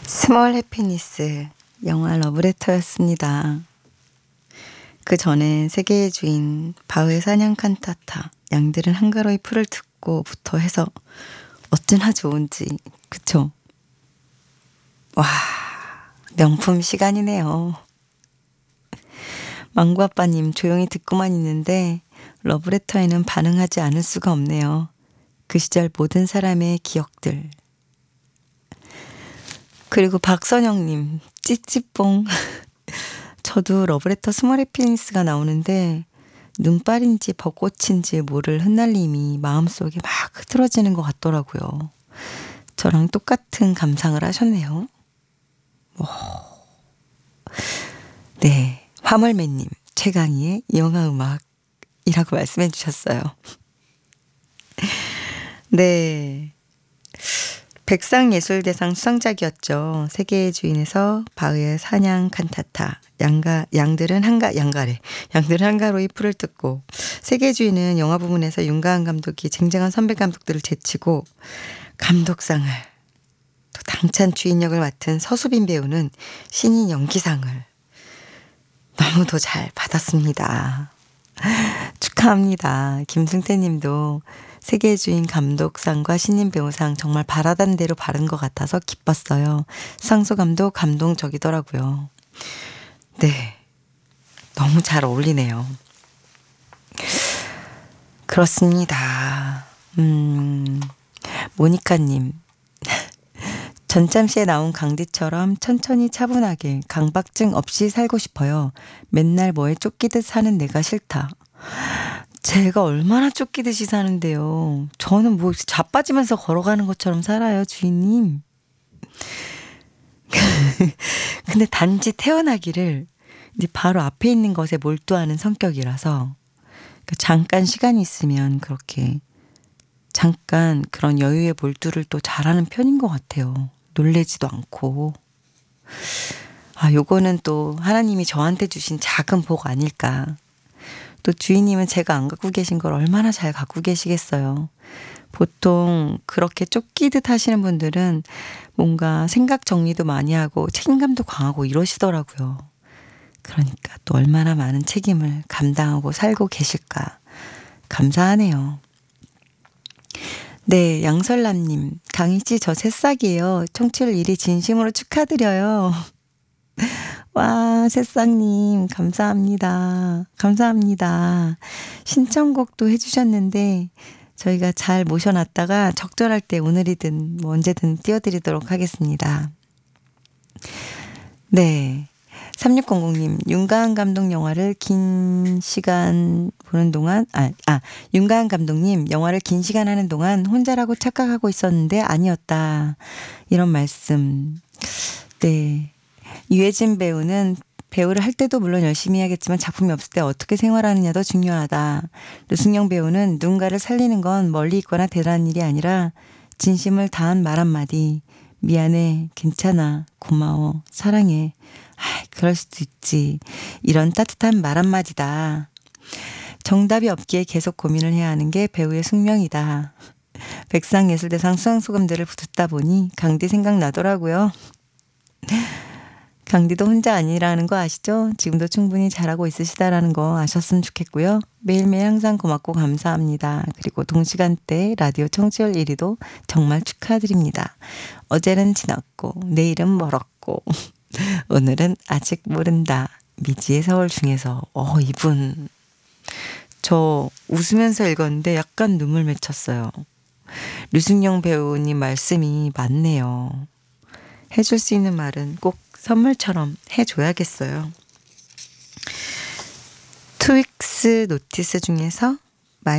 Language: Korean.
스몰 해피니스 영화 러브레터였습니다. 그 전에 세계의 주인 바흐의 사냥 칸타타 양들은 한가로이 풀을 듣고부터 해서 어찌나 좋은지 그쵸? 와 명품 시간이네요. 망구아빠님 조용히 듣고만 있는데 러브레터에는 반응하지 않을 수가 없네요. 그 시절 모든 사람의 기억들. 그리고 박선영님 찌찌뽕 저도 러브레터 스몰 해피니스가 나오는데 눈발인지 벚꽃인지 모를 흩날림이 마음속에 막 흐트러지는 것 같더라고요. 저랑 똑같은 감상을 하셨네요. 오. 네, 화물매님 최강희의 영화음악이라고 말씀해 주셨어요. 네, 백상예술대상 수상작이었죠. 세계의 주인에서 바흐의 사냥 칸타타 양들은 한가로이 풀을 뜯고 세계의 주인은 영화 부문에서 윤가은 감독이 쟁쟁한 선배 감독들을 제치고 감독상을 또 당찬 주인 역을 맡은 서수빈 배우는 신인 연기상을 너무도 잘 받았습니다. 축하합니다. 김승태 님도 세계의 주인 감독상과 신인 배우상 정말 바라던 대로 받은 것 같아서 기뻤어요. 수상소감도 감동적이더라고요. 네, 너무 잘 어울리네요. 그렇습니다. 모니카님 전참시에 나온 강디처럼 천천히 차분하게 강박증 없이 살고 싶어요. 맨날 뭐에 쫓기듯 사는 내가 싫다. 제가 얼마나 쫓기듯이 사는데요. 저는 뭐 자빠지면서 걸어가는 것처럼 살아요, 주인님. 근데 단지 태어나기를 이제 바로 앞에 있는 것에 몰두하는 성격이라서 잠깐 시간이 있으면 그렇게 잠깐 그런 여유의 몰두를 또 잘하는 편인 것 같아요. 놀래지도 않고. 아, 요거는 또 하나님이 저한테 주신 작은 복 아닐까. 또 주인님은 제가 안 갖고 계신 걸 얼마나 잘 갖고 계시겠어요. 보통 그렇게 쫓기듯 하시는 분들은 뭔가 생각 정리도 많이 하고 책임감도 강하고 이러시더라고요. 그러니까 또 얼마나 많은 책임을 감당하고 살고 계실까. 감사하네요. 네, 양설남님, 강희씨 저 새싹이에요. 청취율 1위 진심으로 축하드려요. 와, 새싹님, 감사합니다. 감사합니다. 신청곡도 해주셨는데, 저희가 잘 모셔놨다가 적절할 때 오늘이든 뭐 언제든 띄워드리도록 하겠습니다. 네. 3600님, 윤가은 감독 영화를 긴 시간 보는 동안, 윤가은 감독님 영화를 긴 시간 하는 동안 혼자라고 착각하고 있었는데 아니었다. 이런 말씀. 네. 유해진 배우는 배우를 할 때도 물론 열심히 해야겠지만 작품이 없을 때 어떻게 생활하느냐도 중요하다. 류승영 배우는 누군가를 살리는 건 멀리 있거나 대단한 일이 아니라 진심을 다한 말 한마디. 미안해, 괜찮아, 고마워, 사랑해. 그럴 수도 있지. 이런 따뜻한 말 한마디다. 정답이 없기에 계속 고민을 해야 하는 게 배우의 숙명이다. 백상예술대상 수상소감들을 듣다 보니 강디 생각나더라고요. 강디도 혼자 아니라는 거 아시죠? 지금도 충분히 잘하고 있으시다라는 거 아셨으면 좋겠고요. 매일매일 항상 고맙고 감사합니다. 그리고 동시간대 라디오 청취율 1위도 정말 축하드립니다. 어제는 지났고 내일은 멀었고 오늘은 아직 모른다. 미지의 서울 중에서 이분 저 웃으면서 읽었는데 약간 눈물 맺혔어요. 류승영 배우님 말씀이 맞네요. 해줄 수 있는 말은 꼭 선물처럼 해줘야겠어요. 트윅스 노티스 중에서